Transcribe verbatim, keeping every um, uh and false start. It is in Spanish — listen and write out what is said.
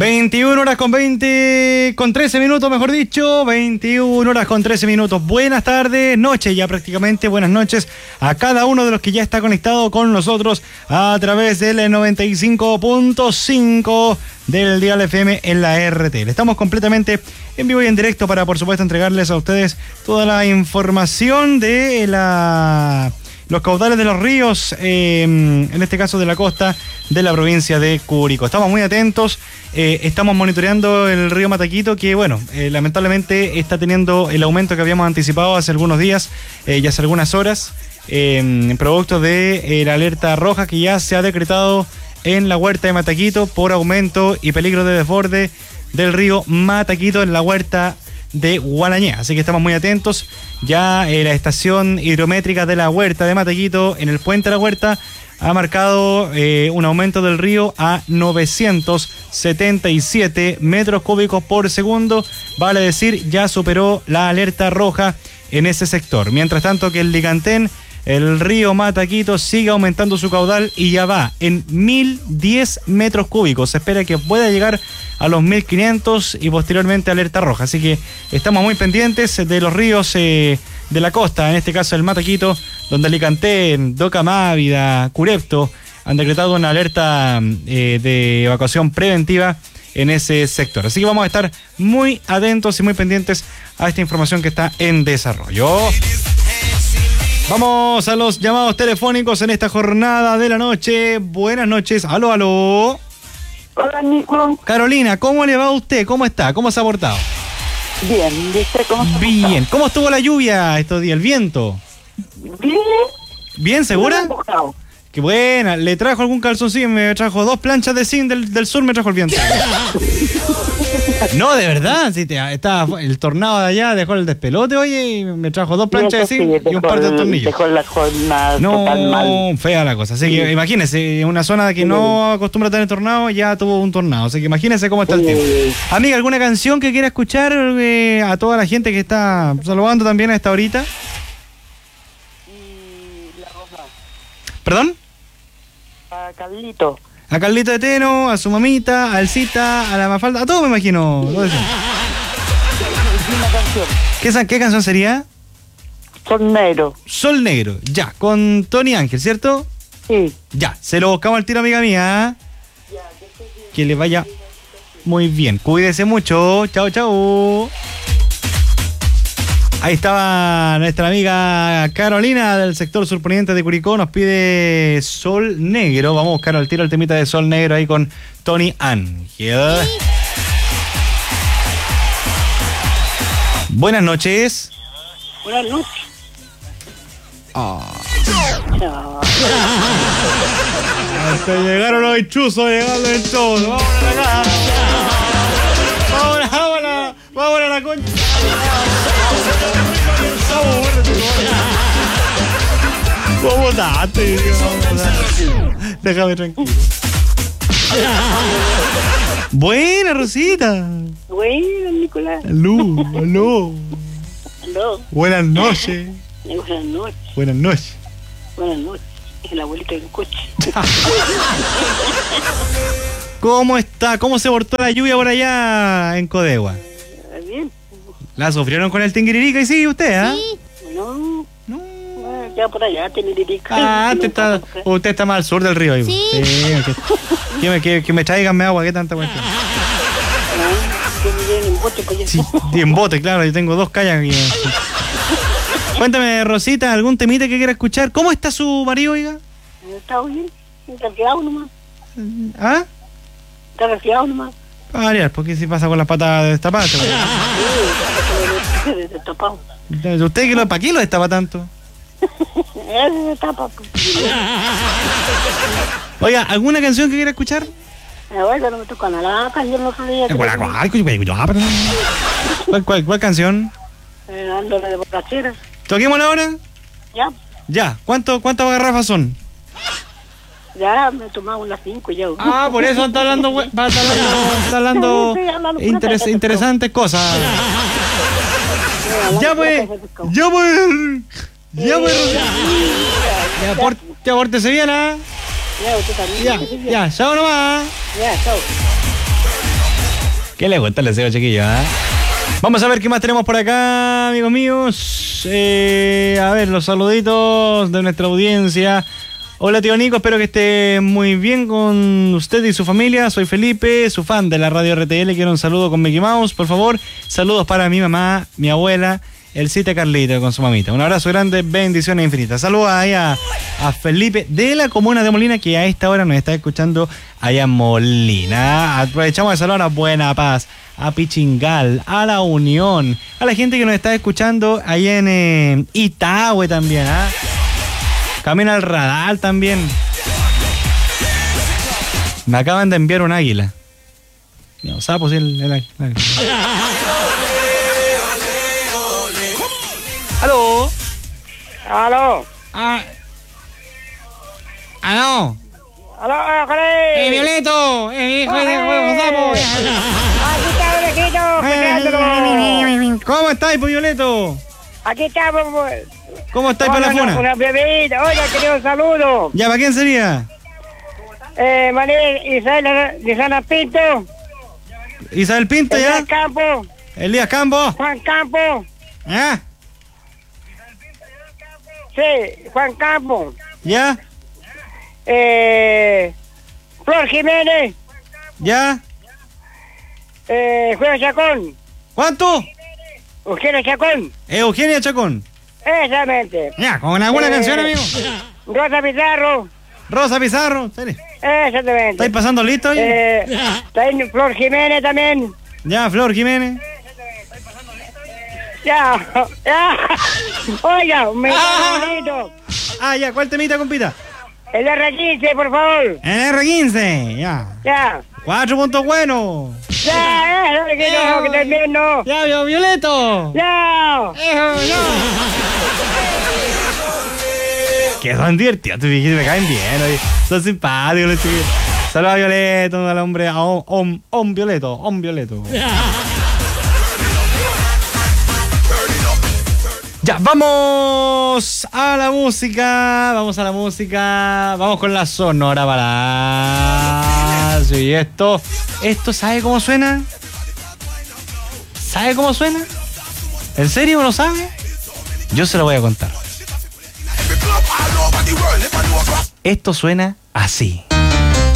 veintiuna horas con veinte, con trece minutos, mejor dicho, veintiuna horas con trece minutos. Buenas tardes, noche ya prácticamente, buenas noches a cada uno de los que ya está conectado con nosotros a través del noventa y cinco punto cinco del Dial F M en la R T. Estamos completamente en vivo y en directo para, por supuesto, entregarles a ustedes toda la información de la... los caudales de los ríos, eh, en este caso de la costa de la provincia de Curicó. Estamos muy atentos, eh, estamos monitoreando el río Mataquito, que bueno, eh, lamentablemente está teniendo el aumento que habíamos anticipado hace algunos días eh, y hace algunas horas, eh, producto de eh, la alerta roja que ya se ha decretado en la huerta de Mataquito por aumento y peligro de desborde del río Mataquito en la huerta de Gualañé. Así que estamos muy atentos. Ya eh, la estación hidrométrica de la huerta de Mataquito en el puente de la huerta ha marcado eh, un aumento del río a novecientos setenta y siete metros cúbicos por segundo, vale decir, ya superó la alerta roja en ese sector. Mientras tanto que el Licantén, el río Mataquito sigue aumentando su caudal y ya va en mil diez metros cúbicos. Se espera que pueda llegar a los mil quinientos y posteriormente alerta roja. Así que estamos muy pendientes de los ríos eh, de la costa, en este caso el Mataquito, donde Licantén, Doca Mávida, Curepto han decretado una alerta eh, de evacuación preventiva en ese sector. Así que vamos a estar muy atentos y muy pendientes a esta información que está en desarrollo. Vamos a los llamados telefónicos en esta jornada de la noche. Buenas noches. Aló, aló. Hola, Nico. Carolina, ¿cómo le va a usted? ¿Cómo está? ¿Cómo se ha portado? Bien, ¿viste cómo se Bien. ¿Cómo estuvo la lluvia estos días, el viento? Bien. ¿Bien, segura? Bien. Qué buena. ¿Le trajo algún calzoncillo? Me trajo dos planchas de zinc del, del sur, me trajo el viento. No, de verdad, sí, te, estaba el tornado de allá, dejó el despelote, oye, y me trajo dos planchas de zinc y un par de tornillos. Dejó la jornada no, total mal. Fea la cosa. Así que sí. Imagínese, una zona que no acostumbra a tener tornado, ya tuvo un tornado. Así que imagínese cómo está sí. el tiempo. Amiga, ¿alguna canción que quiera escuchar eh, a toda la gente que está saludando también a esta horita? Y la rosa. ¿Perdón? A Carlito. A Carlito de Teno, a su mamita, a Elcita, a la Mafalda, a todos me imagino. Una canción. ¿Qué, ¿Qué canción sería? Sol Negro. Sol Negro, ya, con Tony Ángel, ¿cierto? Sí. Ya, se lo buscamos al tiro, amiga mía. Que le vaya muy bien. Cuídese mucho. Chao, chao. Ahí estaba nuestra amiga Carolina del sector surponiente de Curicó. Nos pide Sol Negro. Vamos a buscar al tiro el temita de Sol Negro ahí con Tony Ángel. Buenas noches. Buenas noches. Oh. Chao. Hasta llegaron los hinchuzos, llegando en todo. Vámonos a la casa. Vámonos, vámonos, vámonos a la concha. ¿Cómo estás? Déjame tranquilo. Buena, Rosita. Buena, Nicolás. Aló, aló. Aló. Buenas noches. Buenas noches. Buenas noches. Buenas noches. Es la abuelita del coche. ¿Cómo está? ¿Cómo se portó la lluvia por allá en Codegua? Bien. ¿La sufrieron con el tinguiririca y sí, usted, ah? ¿Eh? No. No. Ya por allá, Tinguiririca. Ah, usted está, usted está más al sur del río. Ahí. Sí. sí que, que, me, que, que me traiganme agua, qué tanta cuestión. Ah, que me lleven en bote, pues ya. Sí, y en bote, claro, yo tengo dos calles aquí. Cuéntame, Rosita, ¿algún temita que quiera escuchar? ¿Cómo está su marido, oiga? Está bien. Está resfriado nomás. ¿Ah? Está resfriado nomás. A variar, porque si pasa con las patas destapadas. Sí, destapado. ¿Usted que lo, para qué lo destapa tanto? Él se destapa. Oiga, ¿alguna canción que quiera escuchar? Oiga, no me toca nada la canción, no sabía. ¿Cuál, cuál, cuál canción? Eh, dándole de borrachera. ¿Toquémosla ahora? Ya, Ya. ¿Cuánto, ¿Cuántas garrafas son? ya me he tomado las cinco ya. Ah, por eso está hablando, we- está hablando, está hablando Sí, sí, hablando pura interes- caca, interesantes cosas. Ya pues, ya pues, ya pues, ya, por, ya pórtese bien, ¿ah? Ya, usted también. Ya, ya, chao nomás. Ya, chao. ¿Qué le gusta el deseo, chiquillo? ¿eh? Vamos a ver qué más tenemos por acá, amigos míos. Eh, a ver, los saluditos de nuestra audiencia. Hola, tío Nico, espero que esté muy bien con usted y su familia. Soy Felipe, su fan de la radio R T L. Quiero un saludo con Mickey Mouse, por favor. Saludos para mi mamá, mi abuela, el Cita Carlito con su mamita. Un abrazo grande, bendiciones infinitas. Saludos ahí a, a Felipe de la comuna de Molina, que a esta hora nos está escuchando allá en Molina. Aprovechamos de saludar a Buena Paz, a Pichingal, a La Unión, a la gente que nos está escuchando ahí en eh, Itahue también, ¿ah? ¿eh? Camina al radar también. Me acaban de enviar un águila. No, sapo, sí, el, el águila. ¿Aló? Aló. Ah. ¿Aló? Aló, ¡Eh, ¡Eh, Violeto! ¡Eh, hijo de sapo! Aquí está, viejito, escuchándolo. ¿Cómo estáis, pues, Violeto? Aquí estamos, pues. ¿Cómo estáis para la funa? Una bebida. Oiga, querido, un saludo. ¿Ya para quién sería? Eh, María Isabel Lizana Pinto. Isabel Pinto, ¿ya? Elías Campo. Elías Campo. Juan Campo. ¿Ya? Sí, Juan Campo. ¿Ya? Eh, Flor Jiménez. ¿Ya? Eh, Juan Chacón. ¿Cuánto? Eugenio Chacón. Eugenia Chacón. Exactamente. Ya, con alguna Eh, canción, amigo. Rosa Pizarro. Rosa Pizarro. ¿Serio? Exactamente. ¿Estáis pasando listo hoy? Eh, está ahí Flor Jiménez también. Ya, Flor Jiménez. Ya, ya. Oiga, un mensaje Ah. bonito. Ah, ya, ¿cuál temita, compita? El R quince, por favor. En R quince, ya. Ya. Cuatro puntos buenos. Ya, eh, que no, que también no. Ya, vio, Violeto. Ya. Que son divertidos, tus viejitos me caen bien, oye. Son simpáticos los chiquillos. Saludos a Violeto, al hombre, a Om, Om, Om Violeto, Om Violeto. Ya, vamos a la música, vamos a la música, vamos con la Sonora Palacio. Y esto, esto, ¿sabe cómo suena? ¿Sabe cómo suena? ¿En serio lo sabe? Yo se lo voy a contar. Esto suena así.